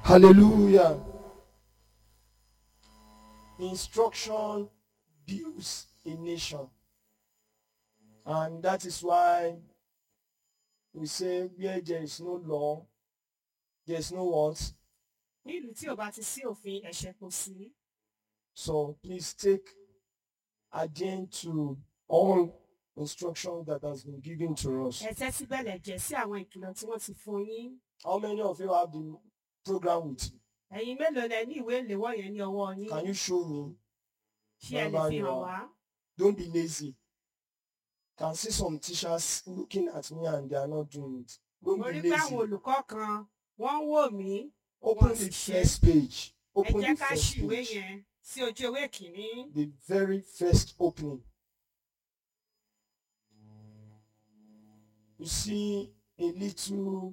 Hallelujah. Instruction builds a nation. And that is why we say where there is no law, there is no what? Nílùú tí ò bá ti sí òfin, ẹ̀ṣẹ̀ kò sí. So please take adherence to all instructions that has been given to us. Ẹ tẹ́tí bẹ̀lẹ̀ jẹ́ sí àwọn ìkìlọ̀ tí wọ́n ti fún yín. How many of you have the program with you? Ẹ̀yin mélòó lẹ ní ìwé ìléwọ́ yẹn ní ọwọ́ yín? Can you show me? Ṣé ẹ lè fi hàn wá? Don't be lazy. Can see some teachers looking at me and they are not doing it. Don't Mo be rí pé àwọn lazy. olùkọ́ kan wọ́n ń wò mí. Open wọ́n the sì ṣe. first page. Ẹ Open jẹ́ the ká first ṣí ìwé page. yẹn sí ojú ewé kìíní. The very first opening. You see a little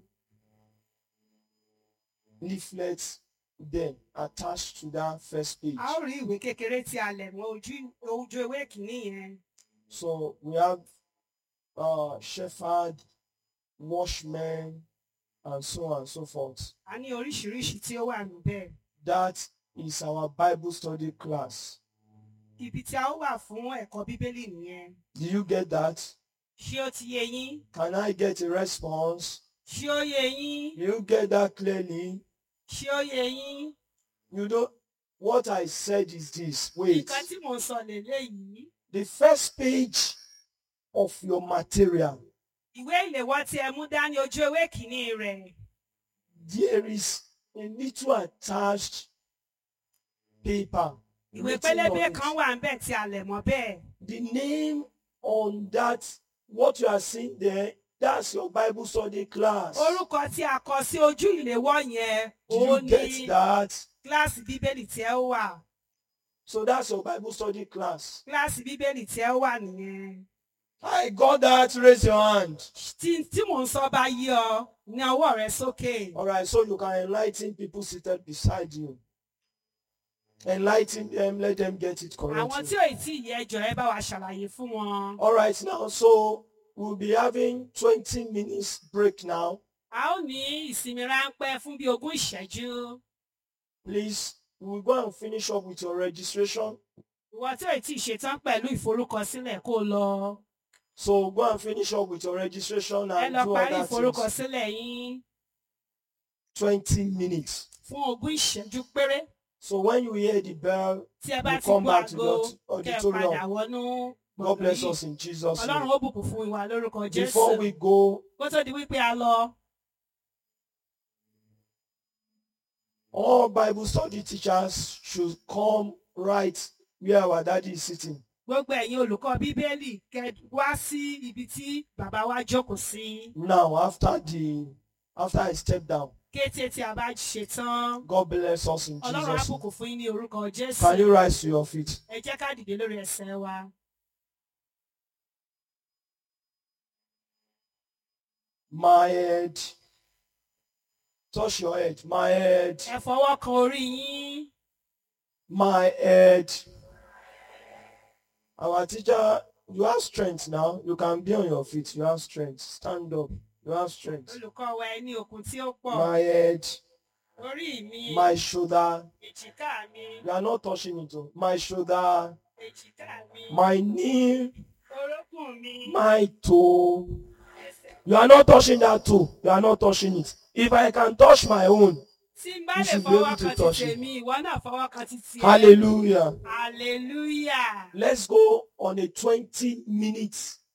leaflet there attached to that first page. A ó rí ìwé kékeré tí a lẹ̀ mọ́ ojú ewé kìíní yẹn. So we have shepherd, watchmen, and so on and so forth. A ní oríṣiríṣi tí ó wà níbẹ̀. That is our Bible study class. Ibi tí a ó wà fún ẹ̀kọ́ Bíbélì nìyẹn. Do you get that? Ṣé ó ti yé yín? Can I get a response? Ṣé ó yé yín? Do you get that clearly? Ṣé ó yé yín? You know, what I said is this. Wait. Nǹkan tí mò ń sọ lélẹ́yìí. The first page of your material, Ìwé ìléwọ́ tí ẹ mú dání ojú ewé kìíní rẹ̀. there is a little attached paper. Ìwé written on pélébé it. kan wà níbẹ̀ tí a lẹ̀ mọ́ bẹ́ẹ̀. The name on that, what you are seeing there, that's your Bible study class. Orúkọ tí a kọ sí ojú ìléwọ́ yẹn, Do ó you get ní that? kíláàsì Bíbélì tí ẹ wà. So that's your Bible study class. Kíláàsì Bíbélì tí ẹ wà nìyẹn. I got that. Raise your hand. Tí mò ń sọ bá yí ọ, ní ọwọ́ rẹ sókè. All right, so you can enlighten people seated beside you. Enlighten them, let them get it Àwọn correctly. tí ò tí ì yé ẹjọ́ ẹ bá wa ṣàlàyé fún wọn. All right, now, so we'll be having 20 minutes break now. A ó ní ìsinmi ráńpẹ́ fún bí 20 ìṣẹ́jú. Please, we'll go and finish up with your registration. Ìwọ tí ò tí ì ṣetán pẹ̀lú ìforúkọsílẹ̀ kó lọ. So go and finish up with your registration Ẹ and lọ do parí other things. ìforúkọsílẹ̀ yín 20 minutes. fún 20 ìṣẹ́jú péré. So when you hear the bell, Tí ẹ bá you ti come gbọ́ back to aago, the kẹ́ ẹ padà auditorium. wọnú God gbọ̀ngàn bless yìí. us in Jesus' Ọlọ́run name. ó bùkún fún wa lórúkọ Before Jésù. we go, Kó tó di wípé a lọ, all Bible study teachers should come right where our daddy is sitting. gbogbo ẹ̀yin olùkọ́ Bíbélì kẹ́ wá sí ibi tí bàbá wa jókòó sí. Now, after I step down, Kété tí a bá ṣetán, God bless us in Ọlọ́run á Jesus' name. bùkún fún yín ní orúkọ Jésù. Can you rise to your feet? Ẹ jẹ́ ká dìde lórí ẹsẹ̀ wa. My head. Touch your head. My head. Ẹ fọwọ́ kan orí yín. My head. Our teacher, you have strength now. You can be on your feet. You have strength. Stand up. You have strength. Olùkọ́ wa ẹ ní okun tí ó pọ̀. My head. Orí mi, My shoulder. èjìká mi, You are not touching it. My shoulder. èjìká mi, My knee. orókùn mi, My toe. ẹsẹ̀. You are not touching that toe. You are not touching it. If I can touch my own, Tí n bá You lè should be fọwọ́ able to kan ti touch it. tèmi, ìwọ náà fọwọ́ kan ti tiẹ̀. hallelujah. Hallelujah. Let's go on a 20 minutes